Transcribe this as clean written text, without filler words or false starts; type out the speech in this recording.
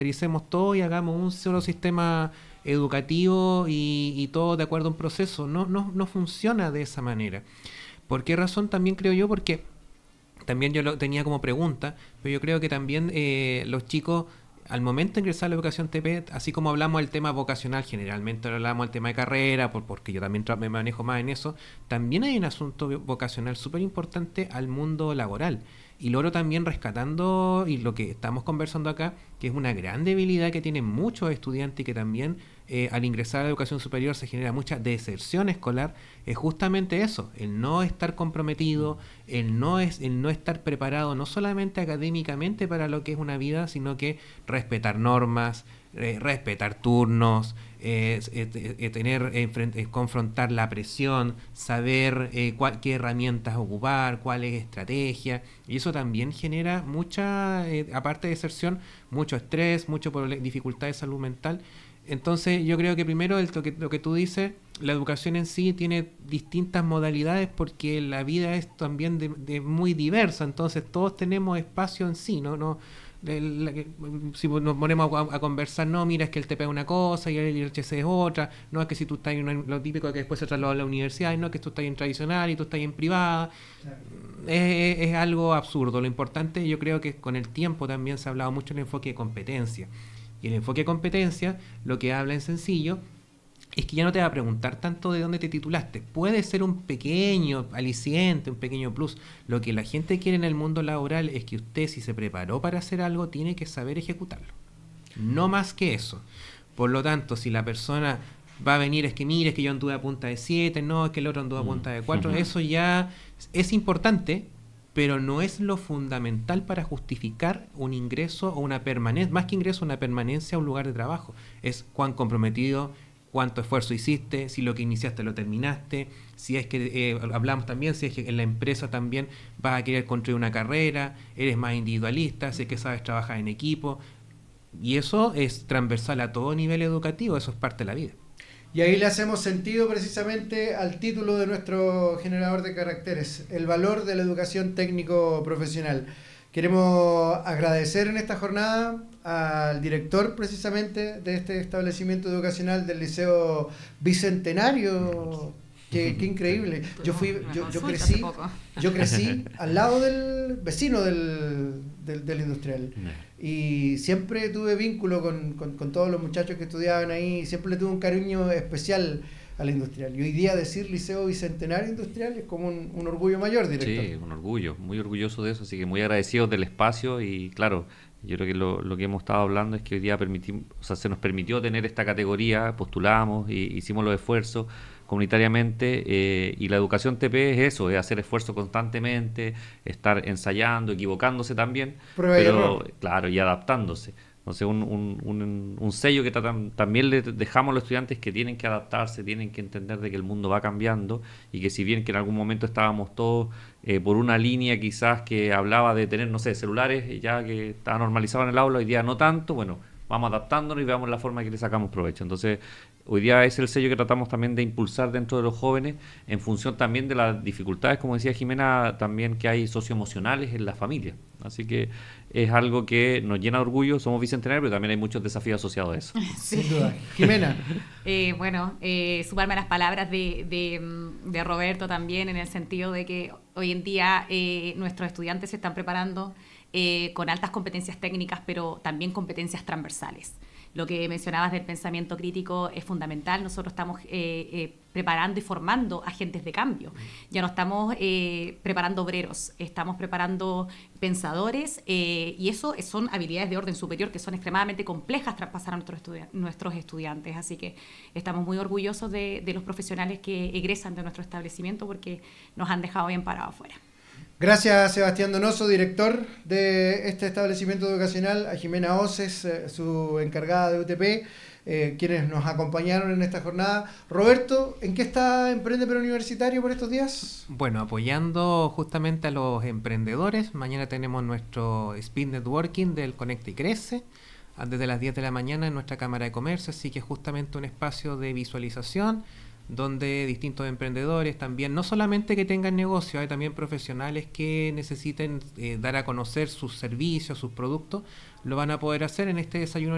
estandaricemos todo y hagamos un solo sistema educativo y todo de acuerdo a un proceso. No funciona de esa manera. ¿Por qué razón? También creo yo, porque también yo lo tenía como pregunta, pero yo creo que también los chicos, al momento de ingresar a la educación TP, así como hablamos del tema vocacional, generalmente hablamos del tema de carrera, porque yo también me manejo más en eso, también hay un asunto vocacional súper importante al mundo laboral. Y luego también rescatando, y lo que estamos conversando acá, que es una gran debilidad que tienen muchos estudiantes y que también al ingresar a la educación superior se genera mucha deserción escolar, es justamente eso, el no estar comprometido, el no estar preparado no solamente académicamente para lo que es una vida, sino que respetar normas, respetar turnos, confrontar la presión, saber qué herramientas ocupar, cuál es estrategia, y eso también genera mucha, aparte de deserción, mucho estrés, mucho dificultad de salud mental. Entonces yo creo que primero lo que tú dices, la educación en sí tiene distintas modalidades porque la vida es también de muy diversa, entonces todos tenemos espacio en sí, si nos ponemos a conversar, no, mira, es que el TP es una cosa y el IHC es otra, no, es que si tú estás en lo típico es que después se trasladó a la universidad, y no, es que tú estás en tradicional y tú estás en privada, es algo absurdo. Lo importante, yo creo que con el tiempo también se ha hablado mucho del enfoque de competencia. Y el enfoque de competencia, lo que habla en sencillo, es que ya no te va a preguntar tanto de dónde te titulaste. Puede ser un pequeño aliciente, un pequeño plus. Lo que la gente quiere en el mundo laboral es que usted, si se preparó para hacer algo, tiene que saber ejecutarlo. No más que eso. Por lo tanto, si la persona va a venir, es que mire, es que yo anduve a punta de 7, no, es que el otro anduvo a punta de 4, eso ya es importante, pero no es lo fundamental para justificar un ingreso o una permanencia, más que ingreso, una permanencia a un lugar de trabajo. Es cuán comprometido, cuánto esfuerzo hiciste, si lo que iniciaste lo terminaste, si es que, hablamos también, si es que en la empresa también vas a querer construir una carrera, eres más individualista, si es que sabes trabajar en equipo, y eso es transversal a todo nivel educativo, eso es parte de la vida. Y ahí le hacemos sentido precisamente al título de nuestro generador de caracteres, el valor de la educación técnico-profesional. Queremos agradecer en esta jornada al director precisamente de este establecimiento educacional del Liceo Bicentenario. Qué increíble. Yo crecí al lado del vecino del industrial. Y siempre tuve vínculo con todos los muchachos que estudiaban ahí. Siempre le tuve un cariño especial a la industrial. Y hoy día decir Liceo Bicentenario Industrial es como un orgullo mayor, director. Sí, un orgullo, muy orgulloso de eso. Así que muy agradecidos del espacio y claro, yo creo que lo que hemos estado hablando es que hoy día se nos permitió tener esta categoría, postulamos y hicimos los esfuerzos comunitariamente y la educación TP es eso, es hacer esfuerzo constantemente, estar ensayando, equivocándose también, pero claro, y adaptándose. Entonces un sello que también le dejamos a los estudiantes que tienen que adaptarse, tienen que entender de que el mundo va cambiando y que si bien que en algún momento estábamos todos por una línea quizás que hablaba de tener, no sé, celulares ya que estaba normalizado en el aula, hoy día no tanto, bueno, vamos adaptándonos y veamos la forma que le sacamos provecho. Entonces, hoy día es el sello que tratamos también de impulsar dentro de los jóvenes en función también de las dificultades, como decía Jimena, también que hay socioemocionales en la familia. Así que es algo que nos llena de orgullo, somos bicentenarios, pero también hay muchos desafíos asociados a eso. Sí. Sin duda. Jimena. Sumarme a las palabras de Roberto también, en el sentido de que hoy en día nuestros estudiantes se están preparando con altas competencias técnicas, pero también competencias transversales. Lo que mencionabas del pensamiento crítico es fundamental. Nosotros estamos preparando y formando agentes de cambio. Ya no estamos preparando obreros, estamos preparando pensadores y eso son habilidades de orden superior que son extremadamente complejas traspasar a nuestros estudiantes. Así que estamos muy orgullosos de los profesionales que egresan de nuestro establecimiento porque nos han dejado bien parados afuera. Gracias, Sebastián Donoso, director de este establecimiento educacional, a Jimena Oces, su encargada de UTP, quienes nos acompañaron en esta jornada. Roberto, ¿en qué está Emprende Preuniversitario por estos días? Bueno, apoyando justamente a los emprendedores. Mañana tenemos nuestro Speed Networking del Conecta y Crece, desde las 10 de la mañana en nuestra Cámara de Comercio, así que es justamente un espacio de visualización donde distintos emprendedores también, no solamente que tengan negocio, hay también profesionales que necesiten dar a conocer sus servicios, sus productos, lo van a poder hacer en este desayuno